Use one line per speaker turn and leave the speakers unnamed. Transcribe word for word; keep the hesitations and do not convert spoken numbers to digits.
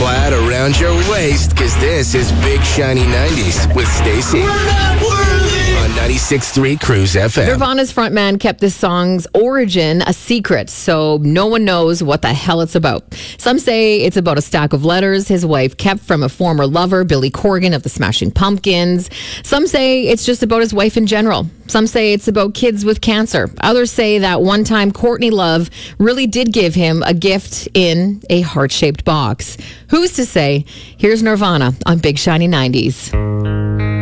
plaid around your waist, because this is Big Shiny nineties with Stacy.
We're not worthy.
On ninety-six point three Cruise F M.
Nirvana's frontman kept this song's origin a secret, so no one knows what the hell it's about. Some say it's about a stack of letters his wife kept from a former lover, Billy Corgan of the Smashing Pumpkins. Some say it's just about his wife in general. Some say it's about kids with cancer. Others say that one time Courtney Love really did give him a gift in a heart-shaped box. Who's to say? Here's Nirvana on Big Shiny nineties.